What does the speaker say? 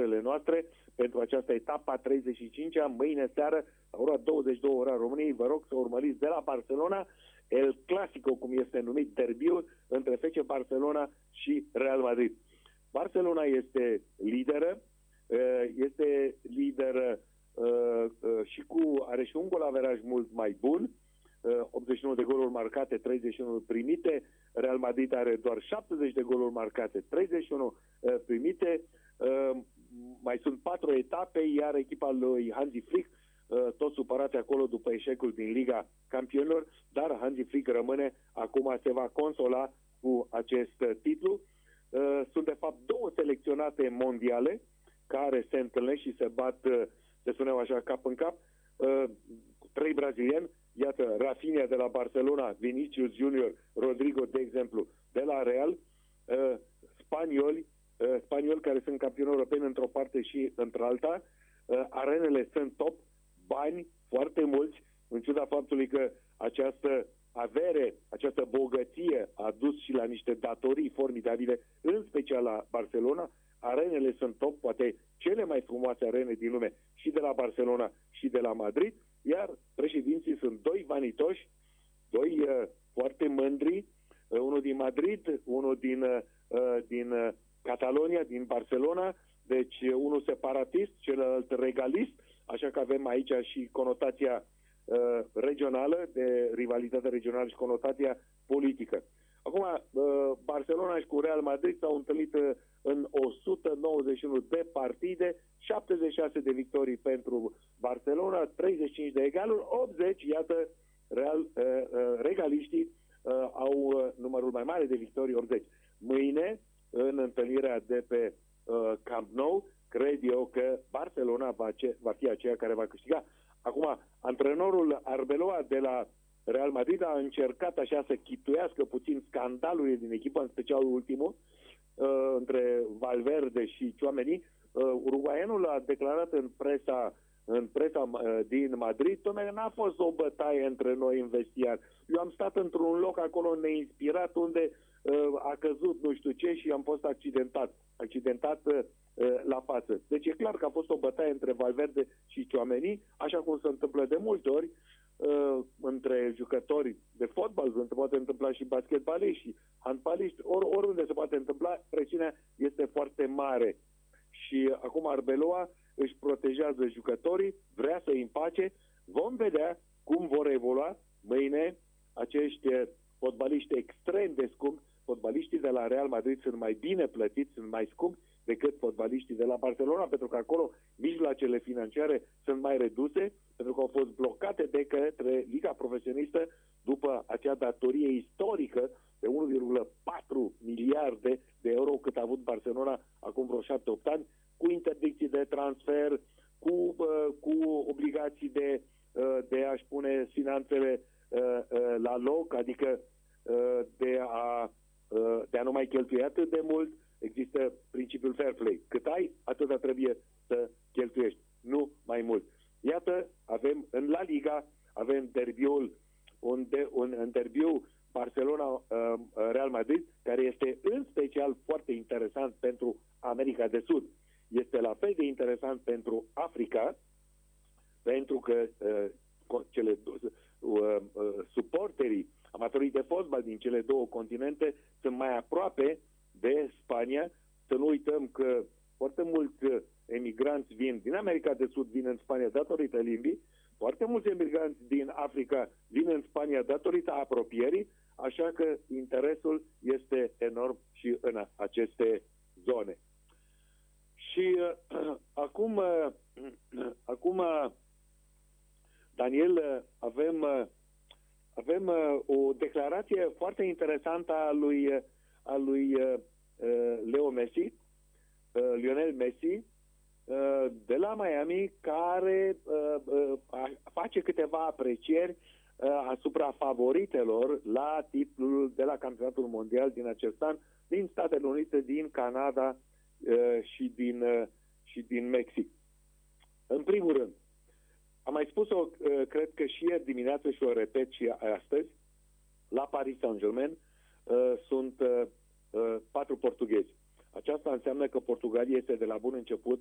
orele noastre pentru această etapă 35-a, mâine seară, la ora 22 ora României. Vă rog să urmăriți de la Barcelona El Clásico, cum este numit, derbiul între FC Barcelona și Real Madrid. Barcelona este lideră, și are și un golaveraj mult mai bun, 81 de goluri marcate, 31 primite. Real Madrid are doar 70 de goluri marcate, 31 primite. Mai sunt 4 etape, iar echipa lui Hansi Flick, tot supărat acolo după eșecul din Liga Campionilor, dar Hansi Flick rămâne, acum se va consola cu acest titlu. Sunt de fapt 2 selecționate mondiale care se întâlnesc și se bat, se spunem așa, cap în cap. 3 brazilieni, iată, Rafinha de la Barcelona, Vinicius Junior, Rodrigo, de exemplu, de la Real, spanioli care sunt campioni europeni într-o parte și într-alta. Arenele sunt top, bani foarte mulți, în ciuda faptului că această avere, această bogăție a dus și la niște datorii formidabile, în special la Barcelona. Arenele sunt top, poate cele mai frumoase arene din lume, și de la Barcelona și de la Madrid, iar președinții sunt 2 vanitoși, 2 foarte mândri, unul din Madrid, unul din Catalonia, din Barcelona, deci unul separatist, celălalt regalist, așa că avem aici și conotația regională, de rivalitate regională și conotația politică. Acum, Barcelona și cu Real Madrid s-au întâlnit în 191 de partide, 76 de victorii pentru Barcelona, 35 de egaluri, 80, iată, regaliștii au numărul mai mare de victorii, 80. Mâine, în întâlnirea de pe Camp Nou, cred eu că Barcelona va fi aceea care va câștiga. Acum, antrenorul Arbeloa de la Real Madrid a încercat așa să chituiască puțin scandalurile din echipă, în special ultimul, între Valverde și Tchouaméni. Uruguaianul a declarat în presa din Madrid, n-a fost o bătaie între noi în vestiar. Eu am stat într-un loc acolo neinspirat unde a căzut nu știu ce și am fost accidentat la față. Deci e clar că a fost o bătaie între Valverde și Tchouaméni, așa cum se întâmplă de multe ori între jucători de fotbal, se poate întâmpla și basketbaliști și handbaliști, oriunde se poate întâmpla, presiunea este foarte mare. Și acum Arbeloa își protejează jucătorii, vrea să-i împace. Vom vedea cum vor evolua mâine acești fotbaliști extrem de scumpi. Fotbaliștii de la Real Madrid sunt mai bine plătiți, sunt mai scumpi decât fotbaliștii de la Barcelona, pentru că acolo mijloacele financiare sunt mai reduse, pentru că au fost blocate de către Liga Profesionistă după acea datorie istorică de 1,4 miliarde de euro cât a avut Barcelona acum vreo 7-8 ani, cu interdicții de transfer, cu obligații de a-și pune finanțele la loc, adică de a nu mai cheltui atât de mult. Există principiul fair play. Cât ai, atâta trebuie să cheltuiești, nu mai mult. Iată, avem în La Liga, avem derbiul, un derbiu Barcelona-Real Madrid, care este în special foarte interesant pentru America de Sud. Este la fel de interesant pentru Africa, pentru că suporterii, amatorii de fotbal din cele 2 continente sunt mai aproape de Spania. Să nu uităm că foarte mulți emigranți vin din America de Sud, vin în Spania datorită limbii, foarte mulți emigranți din Africa vin în Spania datorită apropierii, așa că interesul este enorm și în aceste zone. Și acum Daniel, avem o declarație foarte interesantă a lui Lionel Messi de la Miami, care face câteva aprecieri asupra favoritelor la titlul de la Campionatul Mondial din acest an, din Statele Unite, din Canada și din Mexic. În primul rând, am mai spus-o, cred că și ieri dimineață și o repet și astăzi, la Paris Saint-Germain sunt 4 portughezi. Aceasta înseamnă că Portugalia este de la bun început